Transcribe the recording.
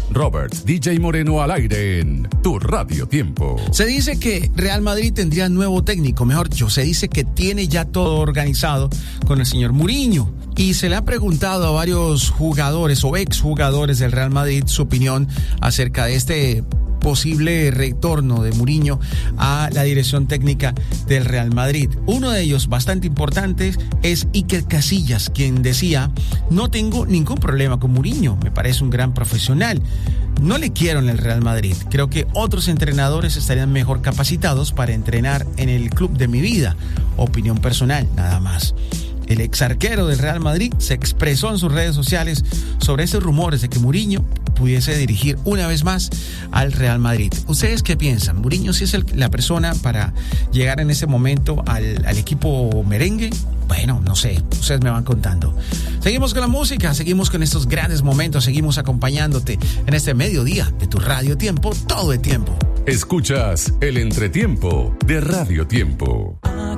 Robert DJ Moreno al aire en Tu Radio Tiempo. Se dice que Real Madrid tendría nuevo técnico, mejor dicho, se dice que tiene ya todo organizado con el señor Mourinho. Y se le ha preguntado a varios jugadores o exjugadores del Real Madrid su opinión acerca de este posible retorno de Mourinho a la dirección técnica del Real Madrid. Uno de ellos, bastante importante, es Iker Casillas, quien decía: no tengo ningún problema con Mourinho, me parece un gran profesional. No le quiero en el Real Madrid. Creo que otros entrenadores estarían mejor capacitados para entrenar en el club de mi vida. Opinión personal, nada más. El exarquero del Real Madrid se expresó en sus redes sociales sobre esos rumores de que Mourinho pudiese dirigir una vez más al Real Madrid. ¿Ustedes qué piensan? ¿Mourinho sí es la persona para llegar en ese momento al equipo merengue? Bueno, no sé, ustedes me van contando. Seguimos con la música, seguimos con estos grandes momentos, seguimos acompañándote en este mediodía de Tu Radio Tiempo, todo el tiempo. Escuchas el entretiempo de Radio Tiempo. I